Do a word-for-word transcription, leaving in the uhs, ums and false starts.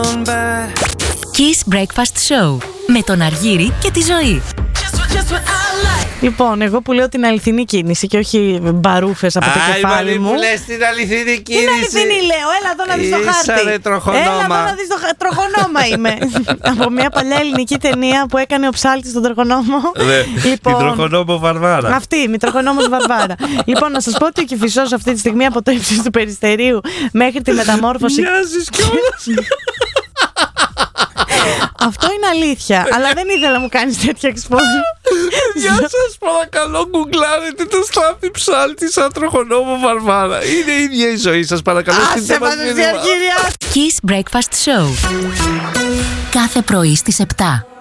Kiss Breakfast Show με τον Αργύρη και τη Ζωή. Λοιπόν, εγώ που λέω την αληθινή κίνηση και όχι μπαρούφες από το Άι, κεφάλι μου. Που λες την αληθινή κίνηση. Την αληθινή λέω, έλα εδώ να δεις το χάρτη. Ήσανε τροχονόμα. Έλα εδώ να δεις το χάρτη. Τροχονόμα είμαι. Από μια παλιά ελληνική ταινία που έκανε ο ψάλτης στον τροχονόμο. Λοιπόν, την τροχονόμο Βαρβάρα. Αυτή, η τροχονόμος Βαρβάρα. Λοιπόν, να σας πω ότι ο Κηφισός αυτή τη στιγμή από το ύψος του Περιστερίου μέχρι τη μεταμόρφωση. Μοιάζεις κιόλας. Αυτό είναι αλήθεια, αλλά δεν ήθελα να μου κάνεις τέτοια εξπόζη. Γεια σας, παρακαλώ γκουγκλάρετε το Στάθη Ψάλτη σαν τροχονόμο Βαρβάρα. Είναι η ίδια η ζωή σας, παρακαλώ. Άσε μας εσύ Αργύρια. Kiss Breakfast Show κάθε πρωί στις επτά.